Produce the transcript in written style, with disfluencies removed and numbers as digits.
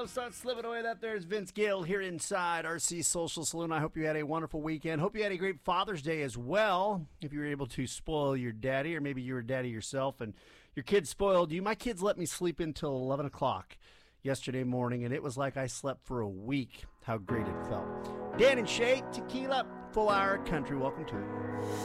start slipping away. That there's Vince Gill here inside RC Social Saloon. I hope you had a wonderful weekend. Hope you had a great Father's Day as well. If you were able to spoil your daddy, or maybe you were a daddy yourself and your kids spoiled you. My kids let me sleep until 11 o'clock yesterday morning, and it was like I slept for a week. How great it felt. Dan and Shay, Tequila, Full Hour Country. Welcome to it.